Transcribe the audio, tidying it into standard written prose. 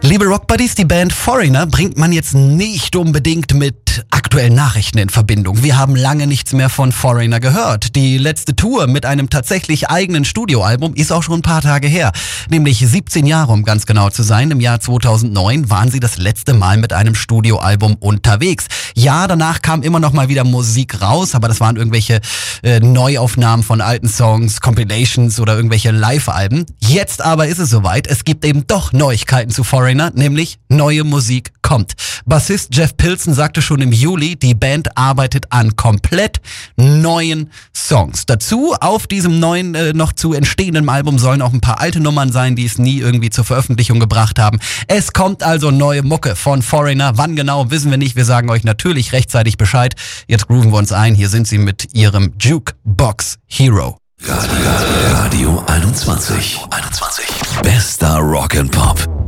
Liebe Rockbuddies, die Band Foreigner bringt man jetzt nicht unbedingt mit aktuellen Nachrichten in Verbindung. Wir haben lange nichts mehr von Foreigner gehört. Die letzte Tour mit einem tatsächlich eigenen Studioalbum ist auch schon ein paar Tage her. Nämlich 17 Jahre, um ganz genau zu sein. Im Jahr 2009 waren sie das letzte Mal mit einem Studioalbum unterwegs. Ja, danach kam immer noch mal wieder Musik raus, aber das waren irgendwelche Neuaufnahmen von alten Songs, Compilations oder irgendwelche Live-Alben. Jetzt aber ist es soweit. Es gibt eben doch Neuigkeiten zu Foreigner, nämlich neue Musik kommt. Bassist Jeff Pilson sagte schon im Juli, die Band arbeitet an komplett neuen Songs. Dazu auf diesem neuen, noch zu entstehenden Album sollen auch ein paar alte Nummern sein, die es nie irgendwie zur Veröffentlichung gebracht haben. Es kommt also neue Mucke von Foreigner. Wann genau, wissen wir nicht. Wir sagen euch natürlich rechtzeitig Bescheid. Jetzt grooven wir uns ein. Hier sind sie mit ihrem Jukebox Hero. Radio 21. Bester Rock and Pop.